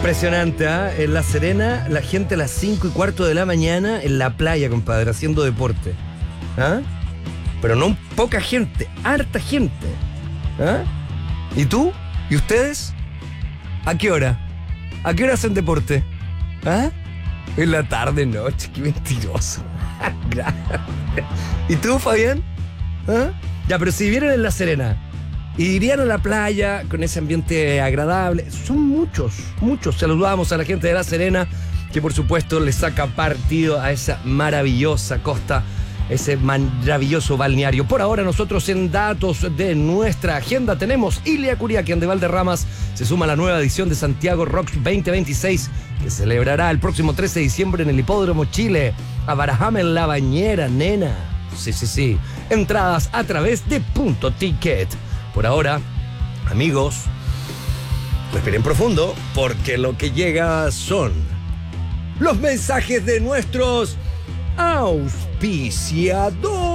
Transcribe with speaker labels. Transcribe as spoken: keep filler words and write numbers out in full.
Speaker 1: Impresionante, ¿ah? ¿eh? En La Serena, la gente a las cinco y cuarto de la mañana en la playa, compadre, haciendo deporte. ¿Ah? Pero no poca gente, harta gente. ¿Ah? ¿Y tú? ¿Y ustedes? ¿A qué hora? ¿A qué hora hacen deporte? ¿Ah? En la tarde, noche, qué mentiroso. ¿Y tú, Fabián? ¿Ah? Ya, pero si vivieran en La Serena y irían a la playa con ese ambiente agradable, son muchos, muchos. Saludamos a la gente de La Serena, que por supuesto le saca partido a esa maravillosa costa, ese maravilloso balneario. Por ahora nosotros en datos de nuestra agenda tenemos Ilia Curiaquian de Valderramas se suma a la nueva edición de Santiago Rocks veinte veintiséis, que celebrará el próximo trece de diciembre en el Hipódromo Chile. A Barajam en la bañera, nena. Sí, sí, sí. Entradas a través de Punto Ticket. Por ahora, amigos, respiren profundo, porque lo que llega son los mensajes de nuestros auspiciadores.